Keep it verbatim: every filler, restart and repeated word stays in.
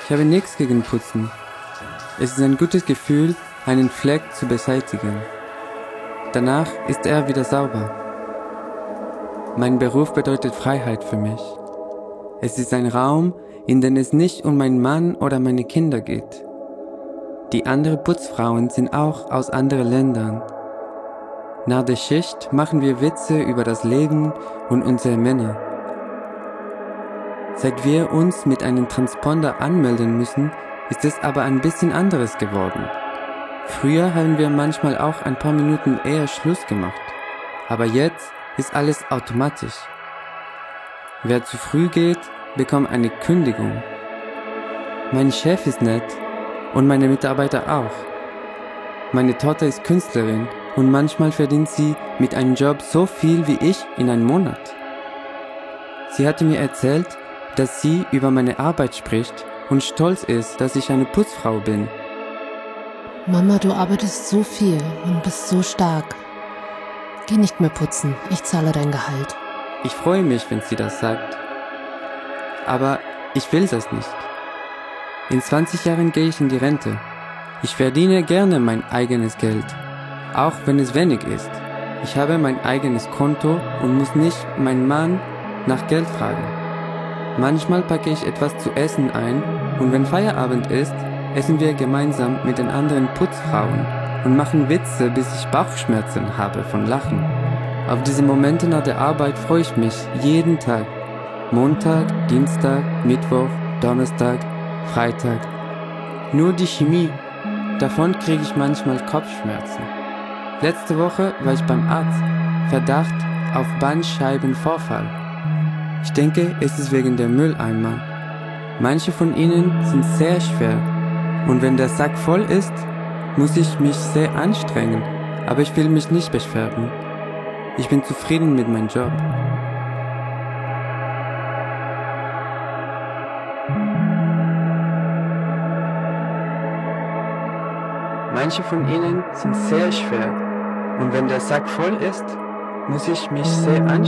Ich habe nichts gegen Putzen. Es ist ein gutes Gefühl, einen Fleck zu beseitigen. Danach ist er wieder sauber. Mein Beruf bedeutet Freiheit für mich. Es ist ein Raum, in dem es nicht um meinen Mann oder meine Kinder geht. Die anderen Putzfrauen sind auch aus anderen Ländern. Nach der Schicht machen wir Witze über das Leben und unsere Männer. Seit wir uns mit einem Transponder anmelden müssen, ist es aber ein bisschen anderes geworden. Früher haben wir manchmal auch ein paar Minuten eher Schluss gemacht. Aber jetzt ist alles automatisch. Wer zu früh geht, bekommt eine Kündigung. Mein Chef ist nett und meine Mitarbeiter auch. Meine Tochter ist Künstlerin und manchmal verdient sie mit einem Job so viel wie ich in einem Monat. Sie hatte mir erzählt, dass sie über meine Arbeit spricht und stolz ist, dass ich eine Putzfrau bin. Mama, du arbeitest so viel und bist so stark. Geh nicht mehr putzen, ich zahle dein Gehalt. Ich freue mich, wenn sie das sagt. Aber ich will das nicht. In zwanzig Jahren gehe ich in die Rente. Ich verdiene gerne mein eigenes Geld, auch wenn es wenig ist. Ich habe mein eigenes Konto und muss nicht meinen Mann nach Geld fragen. Manchmal packe ich etwas zu essen ein und wenn Feierabend ist, essen wir gemeinsam mit den anderen Putzfrauen und machen Witze, bis ich Bauchschmerzen habe von Lachen. Auf diese Momente nach der Arbeit freue ich mich jeden Tag. Montag, Dienstag, Mittwoch, Donnerstag, Freitag. Nur die Chemie, davon kriege ich manchmal Kopfschmerzen. Letzte Woche war ich beim Arzt. Verdacht auf Bandscheibenvorfall. Ich denke, es ist wegen der Mülleimer. Manche von ihnen sind sehr schwer. Und wenn der Sack voll ist, muss ich mich sehr anstrengen. Aber ich will mich nicht beschweren. Ich bin zufrieden mit meinem Job. Manche von ihnen sind sehr schwer. Und wenn der Sack voll ist, muss ich mich sehr anstrengen.